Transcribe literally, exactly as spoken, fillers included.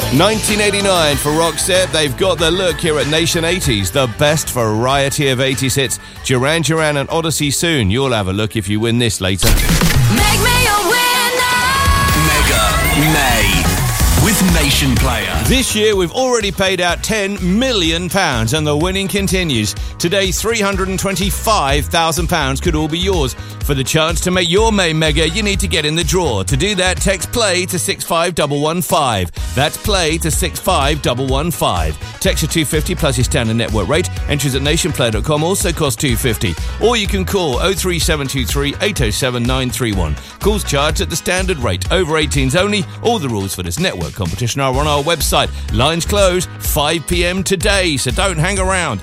nineteen eighty-nine for Roxette. They've got the look here at Nation eighties. The best variety of eighties hits. Duran Duran and Odyssey soon. You'll have a look if you win this later. Make me a winner! Mega May with Nation Player. This year we've already paid out ten million pounds and the winning continues. Today three hundred twenty-five thousand pounds could all be yours. For the chance to make your May Mega, you need to get in the draw. To do that, text PLAY to six five one one five. That's PLAY to six five one one five. Text your two hundred fifty plus your standard network rate. Entries at nation player dot com also cost two hundred fifty. Or you can call oh three seven two three eight oh seven nine three one. Calls charged at the standard rate. Over eighteens only. All the rules for this network competition are on our website. Lines close five p.m. today, so don't hang around.